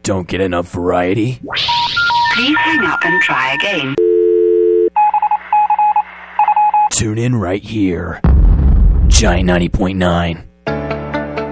Don't get enough variety? Please hang up and try again. Tune in right here. Giant 90.9.